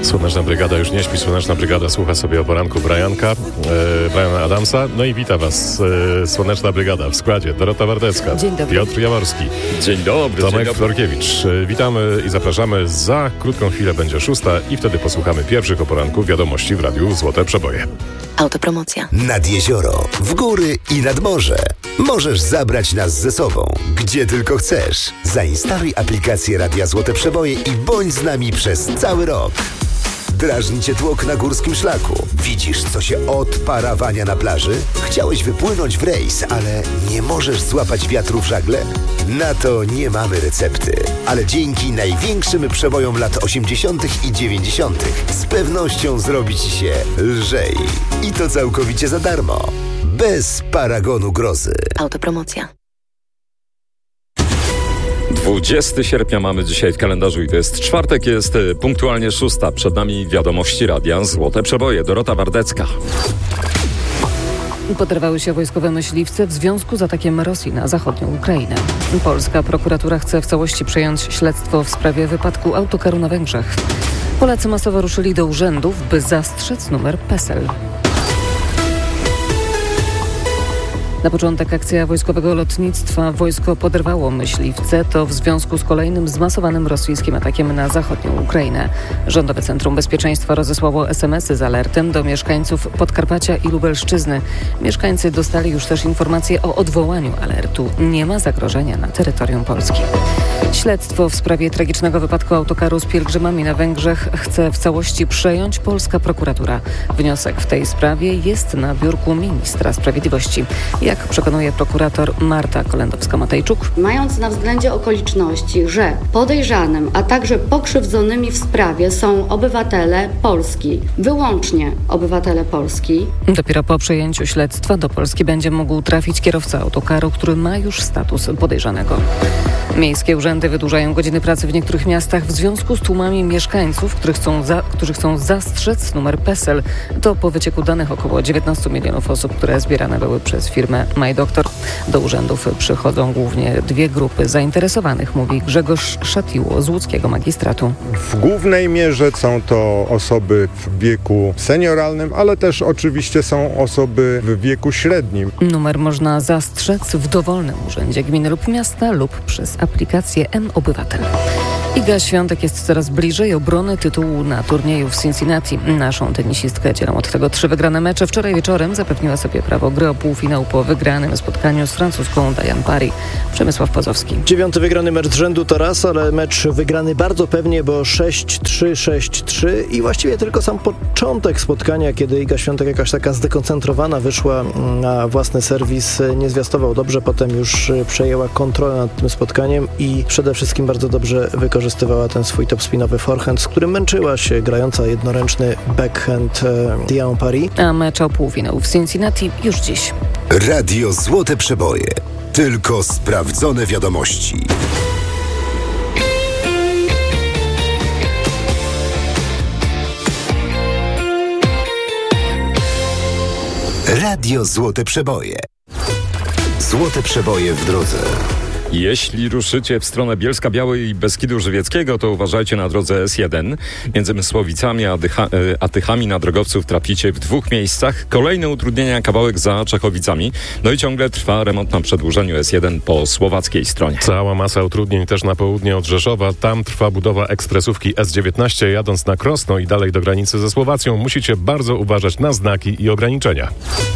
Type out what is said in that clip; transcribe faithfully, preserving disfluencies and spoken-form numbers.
Słoneczna Brygada już nie śpi, Słoneczna Brygada słucha sobie o poranku Brianka, e, Briana Adamsa. No i wita Was e, Słoneczna Brygada w składzie. Dorota Wardecka, Dzień dobry. Piotr Jaworski, Dzień dobry, Tomek dzień dobry. Florkiewicz. E, witamy i zapraszamy. Za krótką chwilę będzie szósta i wtedy posłuchamy pierwszych o poranku wiadomości w Radiu Złote Przeboje. Autopromocja. Nad jezioro, w góry i nad morze. Możesz zabrać nas ze sobą, gdzie tylko chcesz. Zainstaluj aplikację Radia Złote Przeboje i bądź z nami przez cały rok. Drażni cię tłok na górskim szlaku. Widzisz, co się odparawania na plaży? Chciałeś wypłynąć w rejs, ale nie możesz złapać wiatru w żagle? Na to nie mamy recepty. Ale dzięki największym przebojom lat osiemdziesiątych i dziewięćdziesiątych z pewnością zrobi ci się lżej. I to całkowicie za darmo. Bez paragonu grozy. Autopromocja. dwudziestego sierpnia mamy dzisiaj w kalendarzu i to jest czwartek, jest punktualnie szósta. Przed nami wiadomości Radia Złote Przeboje. Dorota Wardecka. Poderwały się wojskowe myśliwce w związku z atakiem Rosji na zachodnią Ukrainę. Polska prokuratura chce w całości przejąć śledztwo w sprawie wypadku autokaru na Węgrzech. Polacy masowo ruszyli do urzędów, by zastrzec numer PESEL. Na początek akcja wojskowego lotnictwa wojsko poderwało myśliwce, to w związku z kolejnym zmasowanym rosyjskim atakiem na zachodnią Ukrainę. Rządowe Centrum Bezpieczeństwa rozesłało es em esy z alertem do mieszkańców Podkarpacia i Lubelszczyzny. Mieszkańcy dostali już też informację o odwołaniu alertu. Nie ma zagrożenia na terytorium Polski. Śledztwo w sprawie tragicznego wypadku autokaru z pielgrzymami na Węgrzech chce w całości przejąć polska prokuratura. Wniosek w tej sprawie jest na biurku ministra sprawiedliwości. Jak przekonuje prokurator Marta Kolendowska-Matejczuk, mając na względzie okoliczności, że podejrzanym, a także pokrzywdzonymi w sprawie są obywatele Polski, wyłącznie obywatele Polski. Dopiero po przejęciu śledztwa do Polski będzie mógł trafić kierowca autokaru, który ma już status podejrzanego. Miejskie urzędy wydłużają godziny pracy w niektórych miastach w związku z tłumami mieszkańców, którzy chcą, za, którzy chcą zastrzec numer PESEL. To po wycieku danych około dziewiętnastu milionów osób, które zbierane były przez firmę MyDoktor. Do urzędów przychodzą głównie dwie grupy zainteresowanych, mówi Grzegorz Szatiło z łódzkiego magistratu. W głównej mierze są to osoby w wieku senioralnym, ale też oczywiście są osoby w wieku średnim. Numer można zastrzec w dowolnym urzędzie gminy lub miasta lub przez aplikację M-Obywatel. Iga Świątek jest coraz bliżej obrony tytułu na turnieju w Cincinnati. Naszą tenisistkę dzielą od tego trzy wygrane mecze. Wczoraj wieczorem zapewniła sobie prawo gry o półfinał po wygranym spotkaniu z francuską Diane Parry. Przemysław Pozowski. Dziewiąty wygrany mecz z rzędu to raz, ale mecz wygrany bardzo pewnie, bo sześć trzy, sześć trzy i właściwie tylko sam początek spotkania, kiedy Iga Świątek jakaś taka zdekoncentrowana wyszła na własny serwis, nie zwiastował dobrze, potem już przejęła kontrolę nad tym spotkaniem i przede wszystkim bardzo dobrze wykorzystywała ten swój topspinowy forehand, z którym męczyła się grająca jednoręczny backhand Diane Parry. A mecz o półfinał w Cincinnati już dziś. Radio Złote Przeboje. Tylko sprawdzone wiadomości. Radio Złote Przeboje. Złote Przeboje w drodze. Jeśli ruszycie w stronę Bielska-Białej i Beskidu Żywieckiego, to uważajcie na drodze es jeden. Między Mysłowicami a, Dycha, a Tychami na drogowców traficie w dwóch miejscach. Kolejne utrudnienia kawałek za Czechowicami. No i ciągle trwa remont na przedłużeniu es jeden po słowackiej stronie. Cała masa utrudnień też na południe od Rzeszowa. Tam trwa budowa ekspresówki es dziewiętnaście. Jadąc na Krosno i dalej do granicy ze Słowacją, musicie bardzo uważać na znaki i ograniczenia.